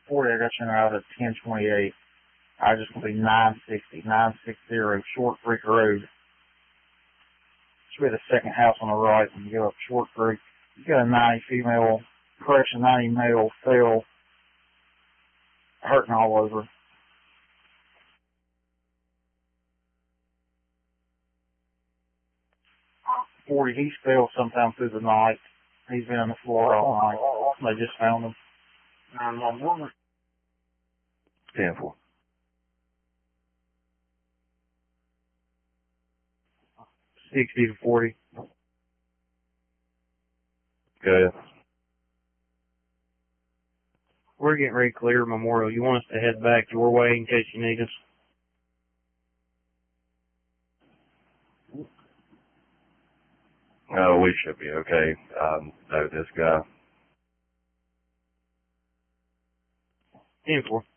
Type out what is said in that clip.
40, I got you out at 1028. I just gonna be 960 Short Creek Road. Should be the second house on the right when you go up Short Creek. You got a 90 female, correction, 90 male, fell, hurting all over. 40, he's fell sometime through the night. He's been on the floor all night. They just found him. 911. 10-4. 60 to 40. Go ahead. We're getting ready to clear Memorial. You want us to head back your way in case you need us? Oh, we should be okay. Know this guy. 10-4.